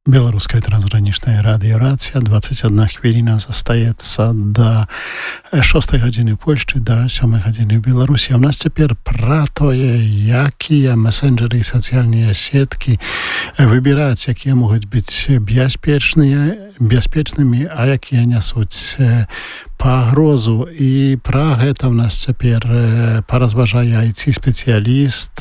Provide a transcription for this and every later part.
Беларускае трансгранічнае радыёрацыя, 21 хвіліна застаецца да 6 гадзіны ў Польшчы, да 7 гадзіны ў Беларусі. А ў нас цяпер пра тое, якія месенджеры і сацыяльныя сеткі выбіраць, якія могуць быць бяспечнымі, а якія нясуць пагрозу. І пра гэта ў нас цяпер паразважае IT-спецыяліст,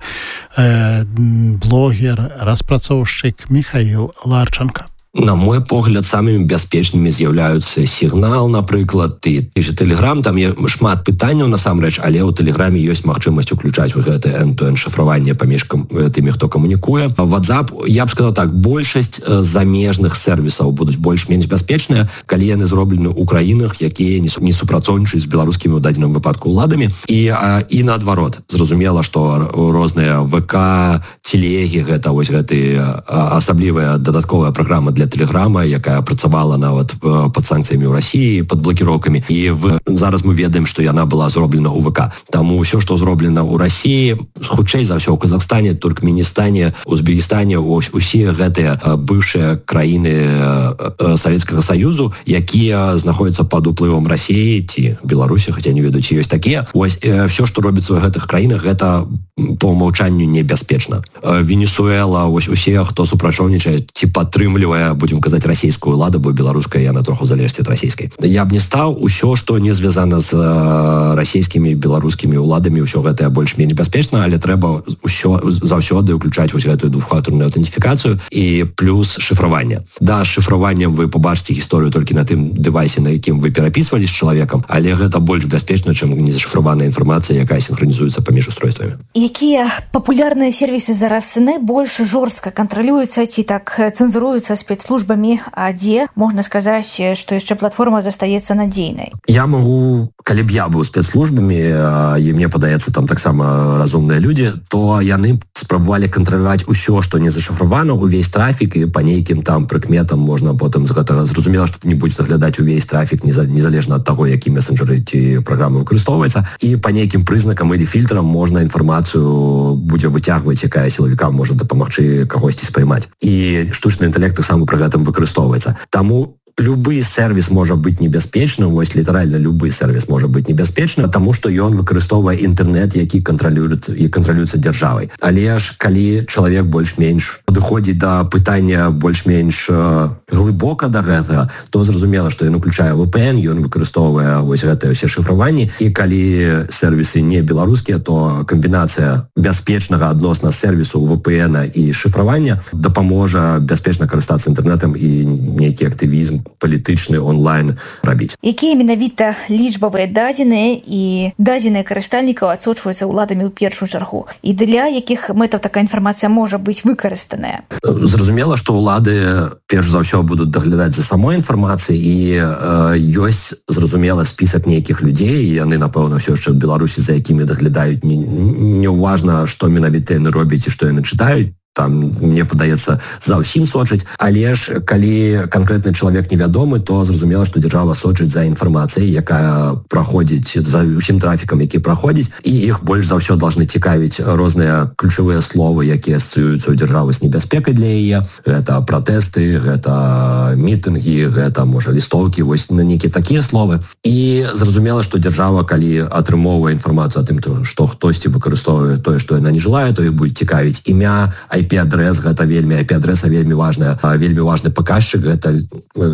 блогер, распрацоўшчык Михаил Ларченко. На мой погляд, самымі бяспечнымі з'яўляюцца Сігнал, напрыклад, ты же Telegram, там є шмат пытанняў насамрэч, але ў Телеграме ёсць магчымасць уключаць гэтае end-to-end шифраванне паміж тымі, хто камунікуе. WhatsApp, я б сказаў так, большасць замежных сервісаў будуць больш-менш бяспечныя, калі яны зроблены ў краінах, якія не супрацоўнічаюць з беларускімі ў дадзеным выпадку ўладамі. І наадварот, зразумела, што розныя ВК, телегі, гэта вось гэтыя асаблівыя дадатковыя праграмы для Телеграма, якая працавала нават пад санкцыямі ў Расіі, пад блакіроўкамі. І зараз мы ведаем, што яна была зроблена ў ВК. Таму ўсё, што зроблена ў Расіі, хутчэй за ўсё ў Казахстане, Туркменістане, Узбекістане, усе гэтыя бывшыя краіны Савецкага Саюзу, якія знаходзяцца пад уплывам Расіі ці Беларусі, хаця не ведаю, ці ёсць такія. Вось ўсё, што робіцца ў гэтых краінах, гэта по ўмаўчанню небяспечна. Венесуэла, вось усе, хто супрацоўнічае ці падтрымлівае, будем казаць, расійскую ўладу, бо беларуская яна троху залежыць ад расійскай. Я б не стаў, усё, што не звязана з расійскімі, беларускімі ўладамі, ўсё гэтае больш-менш бяспечна, але трэба ўсё заўсёды ўключаць вось гэтую двухфактарную аўтэнтыфікацыю і плюс шифраванне. Да, з шифраваннем вы пабачыце гісторыю толькі на тым дэвайсе, на якім вы перапісвалі з чалавекам, але гэта больш бяспечна, чым незашифраваная інфармацыя, якая сінхранізуецца паміж устройствамі. Якія папулярныя сервісы зараз найбольш жорстка кантралююцца ці так цэнзуруюцца спецслужбамі, а дзе можна сказаць, што яшчэ платформа застаецца надзейнай? Я магу, калі б я быў спецслужбамі, і мне падаецца, там таксама разумныя людзі, то яны спрабавалі кантраляваць усё, што не зашифравана, увесь трафік, і па нейкім там прыкметам можна потым з гэтага зразумела, што не будзе заглядаць увесь трафік, незалежна ад таго, які месенджеры ці праграмы выкарыстоўваецца, і па нейкім прызнакам или фільтрам можна інфармацыю будзе выцягваць, якая сілавікам можа дапамагчы кагосьці спаймаць. І штучны інтэлект таксама пры гэтым выкарыстоўваецца. Таму любы сервіс можа быць небяспечным, вось літаральна любы сервіс можа быць небяспечным, таму што ён выкарыстоўвае інтэрнэт, які кантралюецца дзяржавай. Але ж калі чалавек больш-менш падыходзіць да пытання больш-менш глыбока да гэтага, то зразумела, што ён уключае VPN, ён выкарыстоўвае вось гэтыя ўсе шифраванні, і калі сервісы не беларускія, то камбінацыя бяспечнага адносна сервісу VPN і шифравання дапаможа бяспечна карыстацца інтэрнэтам і нейкі актывізм палітычны онлайн рабіць. Якія менавіта лічбавыя дадзеныя і дадзеныя карыстальнікаў адсочваюцца ўладамі ў першую чаргу? І для якіх мэтаў такая інфармацыя можа быць выкарыстаная? Зразумела, што ўлады перш за ўсё будуць даглядаць за самой інфармацыяй, і ёсць, зразумела, спісак нейкіх людзей, і яны, напэўна, ўсё яшчэ ў Беларусі, за якімі даглядаюць. Не важна, што менавіта яны робяць і што яны чытаюць. Там, мне падаецца, заўсім сочыць, але ж калі канкрэтны чалавек невядомы, то зразумела, што дзяржава сочыць за інфармацыяй, якая праходзіць, за ўсім трафікам, які праходзіць, і іх больш за ўсё должны цікавіць розныя ключавыя словы, якія асацыююцца ў дзяржавы з небяспекай для яе. Гэта пратэсты, гэта мітынгі, гэта, можа, лістоўкі, вось на нейкія такія словы. І зразумела, што дзяржава, калі атрымоўвае інфармацыю о тым, што хтосьці выкарыстоўвае тое, што яна не желае, то іх будзе цікавіць імя, IP-адрес, гэта IP-адреса вельмі важная, вельмі важны паказчык. Гэта,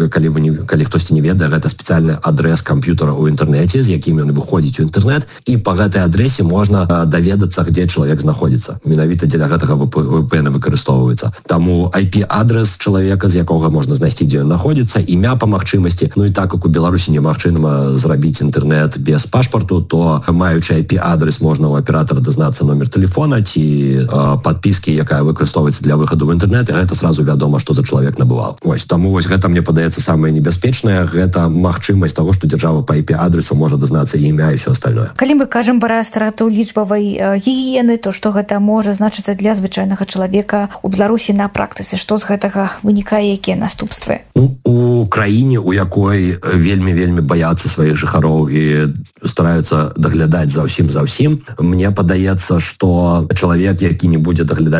калі хтосьці не ведае, гэта спецыяльны адрес камп'ютара ў інтэрнэце, з якім ён выходзіць у інтэрнэт, і па гэтай адрэсе можна даведацца, дзе чалавек знаходзіцца. Менавіта дзеля гэтага VPN выкарыстоўваецца. Таму IP-адрес чалавека, з якога можна знайсці, дзе ён знаходзіцца, імя па магчымасці. Ну і так як у Беларусі немагчыма зрабіць інтэрнэт без пашпарту, то маючы IP-адрес можна ў аператара дазнацца номер тэлефона ці падпіскі, якая выкарыстоўваецца для выхаду ў інтэрнэт, і гэта сразу вядома, што за чалавек набываў. Вось, таму вось гэта, мне падаецца, самае небяспечнае, гэта магчымасць таго, што дзяржава па IP-адресу можа дазнацца імя і ўсё астальное. Калі мы кажам пра страту лічбавай гігіены, то што гэта можа значыцца для звычайнага чалавека у Беларусі на практыцы? Што з гэтага вынікае, якія наступствы? У краіне, у якой вельмі баяцца сваіх жыхароў і стараюцца даглядаць за ўсім, мне падаецца, што чалавек, які не будзе даглядаць за свае лічбы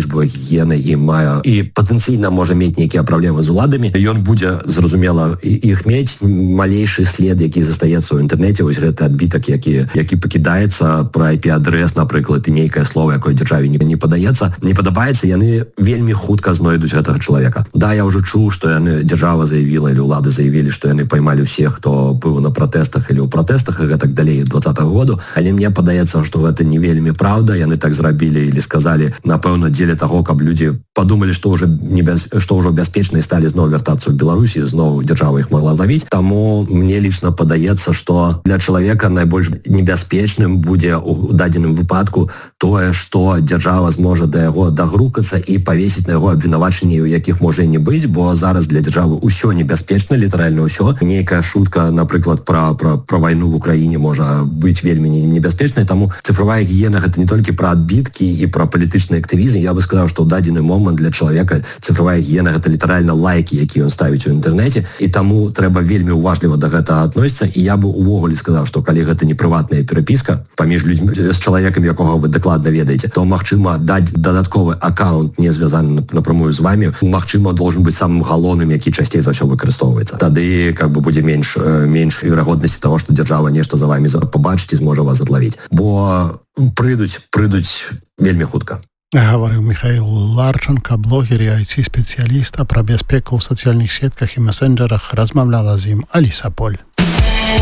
служба гігіены і мае і патэнцыйна можа мець нейкія праблемы з уладамі, ён будзе, зразумела, іх мець. Малейшы след, які застаецца ў інтэрнэце, вось гэты адбітак, які пакідаецца пра IP-адрес, напрыклад, і нейкае слово, якое дзяржаве не падабаецца, яны вельмі хутка знойдуць гэтага чалавека. Да, я ўжо чуў, што дзяржава заявіла, или улады заявілі, што яны поймалі ўсіх, хто быў на пратэстах или ў пратэстах, і гэтак далей 20-го году, але мне падаецца, што гэта не вельмі праўда, яны так зрабілі или сказалі, напэўна, дзеля таго, каб людзі падумалі, што ўжо бяспечна і сталі зноў вяртацца ў Беларусі, зноў дзяржава іх могла лавіць. Таму мне лічна падаецца, што для чалавека найбольш небяспечным будзе у дадзеным выпадку тое, што дзяржава зможа да яго дагрукацца і павесіць на яго абвінавачанні, у якіх можа і не быць, бо зараз для дзяржавы ўсё небяспечна, літаральна ўсё. Нейкая шутка, напрыклад, пра вайну в Украіне можа быць вельмі небяспечнай, таму цифровая гігіена гэта не толькі пра адбіткі і пра палітычны актывізм. Я бы сказаў, што ў дадзены момант для чалавека цифровая гігіена гэта літаральна лайки, які ён ставіць у інтэрнэце, і таму трэба вельмі уважліва да гэтага адносіцца. І я бы увогуле сказаў, што калі гэта не прыватная перапіска паміж людзьмі з чалавекам, якога вы дакладна ведаеце, то магчыма даць дадатковы аккаунт, не звязаны напрямую з вами, магчыма должен быць самым галоўным, які часцей за ўсё выкарыстоўваецца. Тады будзе менш верагоднасці того, што дзяржава нешта за вами пабачыць і зможа вас адлавіць, бо прыйдуць вельмі хутка. Гаварыў Михаил Ларченко, блогер і IT-спецыяліст, а пра бяспеку ў сацыяльных сетках і месенджерах размаўляла з ім Аліса Поль.